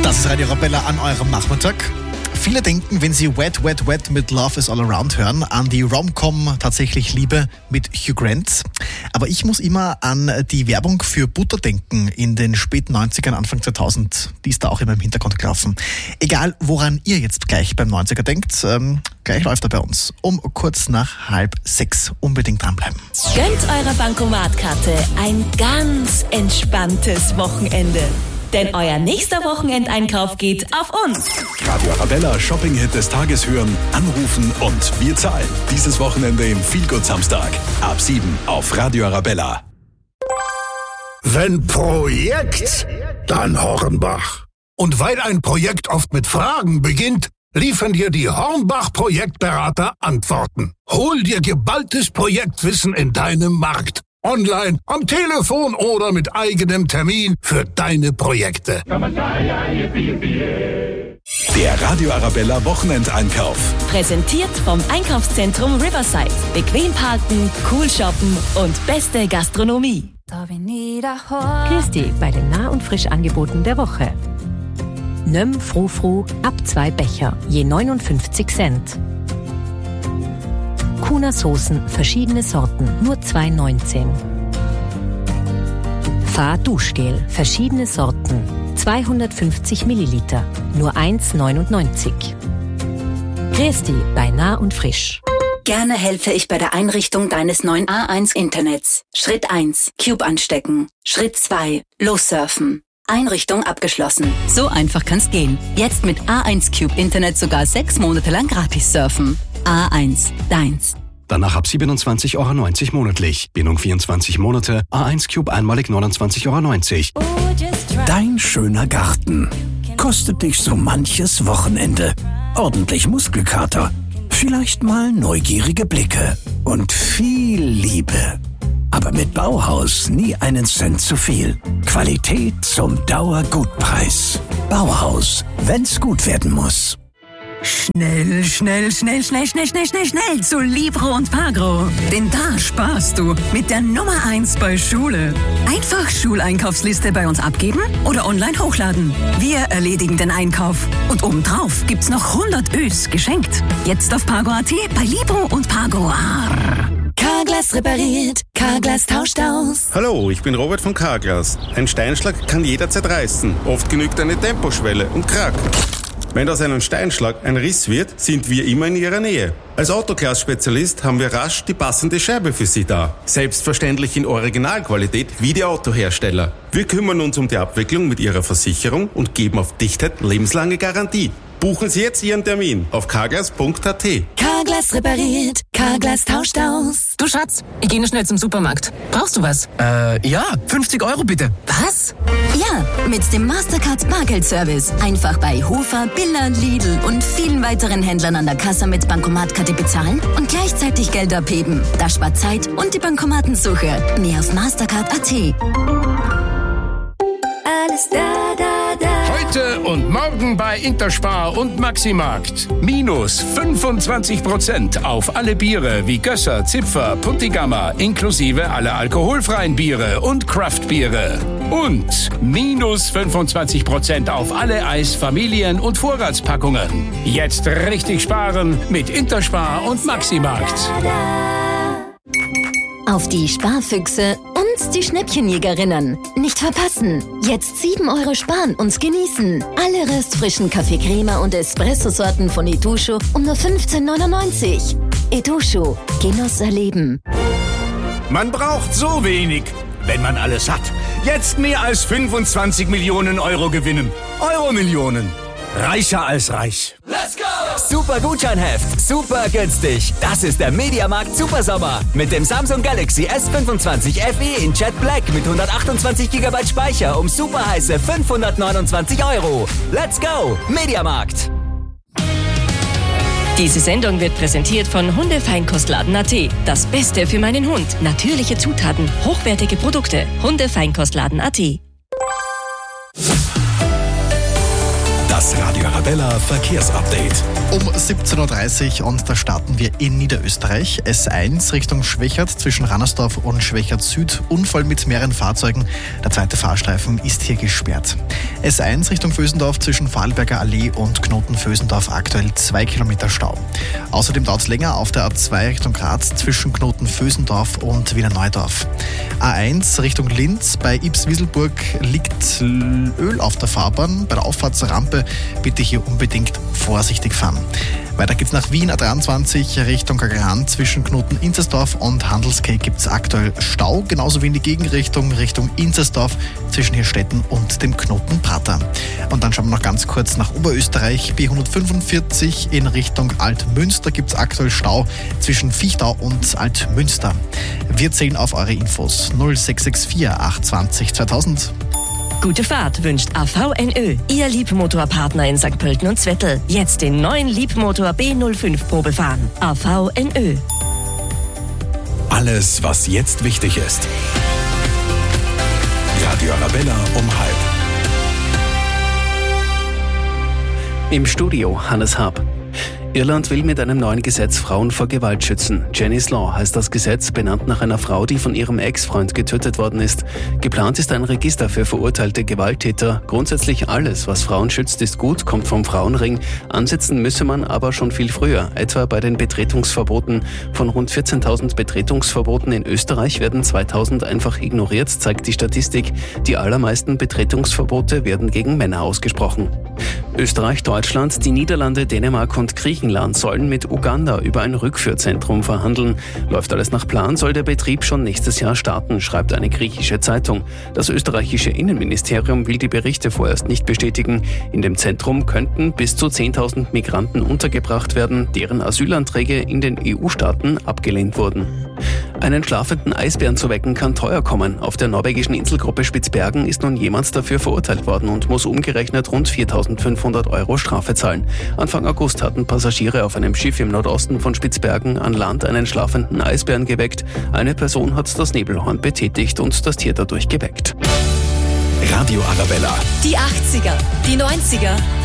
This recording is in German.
Das ist Radio Arabella an eurem Nachmittag. Viele denken, wenn sie Wet, Wet, Wet mit Love is All Around hören, an die Rom-Com Tatsächlich Liebe mit Hugh Grant. Aber ich muss immer an die Werbung für Butter denken in den späten 90ern, Anfang 2000. Die ist da auch immer im Hintergrund gelaufen. Egal, woran ihr jetzt gleich beim 90er denkt, gleich läuft er bei uns. Um kurz nach 5:30. Unbedingt dranbleiben. Gönnt eurer Bankomatkarte ein ganz entspanntes Wochenende. Denn euer nächster Wochenendeinkauf geht auf uns. Radio Arabella Shopping-Hit des Tages hören, anrufen und wir zahlen. Dieses Wochenende im Feelgood Samstag. Ab 7 auf Radio Arabella. Wenn Projekt, dann Hornbach. Und weil ein Projekt oft mit Fragen beginnt, liefern dir die Hornbach-Projektberater Antworten. Hol dir geballtes Projektwissen in deinem Markt. Online, am Telefon oder mit eigenem Termin für deine Projekte. Der Radio Arabella Wochenendeinkauf. Präsentiert vom Einkaufszentrum Riverside. Bequem parken, cool shoppen und beste Gastronomie. Christi bei den Nah- und Frischangeboten der Woche. Nöm Frufru ab 2 Becher, je 59 Cent. Kuna Soßen, verschiedene Sorten, nur 2,19. Fa Duschgel, verschiedene Sorten, 250 Milliliter, nur 1,99. Christi bei Nah und Frisch. Gerne helfe ich bei der Einrichtung deines neuen A1-Internets. Schritt 1, Cube anstecken. Schritt 2, lossurfen. Einrichtung abgeschlossen. So einfach kann's gehen. Jetzt mit A1 Cube Internet sogar 6 Monate lang gratis surfen. A1, deins. Danach ab 27,90 Euro monatlich. Bindung 24 Monate. A1 Cube einmalig 29,90 Euro. Dein schöner Garten kostet dich so manches Wochenende. Ordentlich Muskelkater, vielleicht mal neugierige Blicke und viel Liebe. Aber mit Bauhaus nie einen Cent zu viel. Qualität zum Dauergutpreis. Bauhaus, wenn's gut werden muss. Schnell zu Libro und Pagro. Denn da sparst du mit der Nummer 1 bei Schule. Einfach Schuleinkaufsliste bei uns abgeben oder online hochladen. Wir erledigen den Einkauf. Und obendrauf gibt's noch 100 Ös geschenkt. Jetzt auf Pagro.at bei Libro und Pagro. Carglass repariert, Carglass tauscht aus. Hallo, ich bin Robert von Carglass. Ein Steinschlag kann jederzeit reißen. Oft genügt eine Temposchwelle und Krack. Wenn aus einem Steinschlag ein Riss wird, sind wir immer in Ihrer Nähe. Als Autoglas-Spezialist haben wir rasch die passende Scheibe für Sie da. Selbstverständlich in Originalqualität wie die Autohersteller. Wir kümmern uns um die Abwicklung mit Ihrer Versicherung und geben auf Dichtheit lebenslange Garantie. Buchen Sie jetzt Ihren Termin auf carglass.at. Carglass repariert, Carglass tauscht aus. Du Schatz, ich gehe schnell zum Supermarkt. Brauchst du was? Ja, 50 Euro bitte. Was? Ja, mit dem Mastercard Bargeldservice. Einfach bei Hofer, Billa, Lidl und vielen weiteren Händlern an der Kasse mit Bankomatkarte bezahlen und gleichzeitig Geld abheben. Das spart Zeit und die Bankomatensuche. Mehr auf Mastercard.at. Alles da. Heute und morgen bei Interspar und Maximarkt. Minus 25% auf alle Biere wie Gösser, Zipfer, Puntigammer, inklusive aller alkoholfreien Biere und Craftbiere. Und minus 25% auf alle Eis-, Familien- und Vorratspackungen. Jetzt richtig sparen mit Interspar und Maximarkt. Auf die Sparfüchse und die Schnäppchenjägerinnen. Nicht verpassen. Jetzt 7 Euro sparen und genießen. Alle restfrischen Kaffee Crema und Espresso-Sorten von Etusho um nur 15,99. Etusho. Genuss erleben. Man braucht so wenig, wenn man alles hat. Jetzt mehr als 25 Millionen Euro gewinnen. Euro-Millionen. Reicher als reich. Let's go! Super Gutscheinheft, super günstig. Das ist der Mediamarkt Supersommer. Mit dem Samsung Galaxy S25 FE in Jet Black mit 128 GB Speicher um super heiße 529 Euro. Let's go! Mediamarkt. Diese Sendung wird präsentiert von Hundefeinkostladen.at. Das Beste für meinen Hund. Natürliche Zutaten, hochwertige Produkte. Hundefeinkostladen.at. Das Radio Arabella Verkehrsupdate. Um 17.30 Uhr und da starten wir in Niederösterreich. S1 Richtung Schwechat zwischen Rannersdorf und Schwechat Süd. Unfall mit mehreren Fahrzeugen. Der zweite Fahrstreifen ist hier gesperrt. S1 Richtung Vösendorf zwischen Vorarlberger Allee und Knoten-Vösendorf aktuell 2 Kilometer Stau. Außerdem dauert es länger auf der A2 Richtung Graz zwischen Knoten-Vösendorf und Wiener Neudorf. A1 Richtung Linz bei Ybbs-Wieselburg liegt Öl auf der Fahrbahn. Bei der Auffahrt zur Rampe bitte hier unbedingt vorsichtig fahren. Weiter geht's nach Wien, A23 Richtung Gagran zwischen Knoten-Inzersdorf und Handelskay gibt's aktuell Stau, genauso wie in die Gegenrichtung Richtung Inzersdorf zwischen Hirstetten und dem Knoten Prater. Und dann schauen wir noch ganz kurz nach Oberösterreich, B145 in Richtung Altmünster gibt's aktuell Stau zwischen Viechtau und Altmünster. Wir zählen auf eure Infos 0664 820 2000. Gute Fahrt wünscht AVNÖ, Ihr Liebmotorpartner in St. Pölten und Zwettl. Jetzt den neuen Liebmotor B05 Probe fahren. AVNÖ. Alles, was jetzt wichtig ist. Radio Arabella um 12:30. Im Studio Hannes Haab. Irland will mit einem neuen Gesetz Frauen vor Gewalt schützen. Jenny's Law heißt das Gesetz, benannt nach einer Frau, die von ihrem Ex-Freund getötet worden ist. Geplant ist ein Register für verurteilte Gewalttäter. Grundsätzlich alles, was Frauen schützt, ist gut, kommt vom Frauenring. Ansetzen müsse man aber schon viel früher, etwa bei den Betretungsverboten. Von rund 14.000 Betretungsverboten in Österreich werden 2.000 einfach ignoriert, zeigt die Statistik. Die allermeisten Betretungsverbote werden gegen Männer ausgesprochen. Österreich, Deutschland, die Niederlande, Dänemark und Griechenland sollen mit Uganda über ein Rückführzentrum verhandeln. Läuft alles nach Plan, soll der Betrieb schon nächstes Jahr starten, schreibt eine griechische Zeitung. Das österreichische Innenministerium will die Berichte vorerst nicht bestätigen. In dem Zentrum könnten bis zu 10.000 Migranten untergebracht werden, deren Asylanträge in den EU-Staaten abgelehnt wurden. Einen schlafenden Eisbären zu wecken kann teuer kommen. Auf der norwegischen Inselgruppe Spitzbergen ist nun jemand dafür verurteilt worden und muss umgerechnet rund 4.500 € Strafe zahlen. Anfang August hatten Passagiere auf einem Schiff im Nordosten von Spitzbergen an Land einen schlafenden Eisbären geweckt. Eine Person hat das Nebelhorn betätigt und das Tier dadurch geweckt. Radio Arabella. Die 80er, die 90er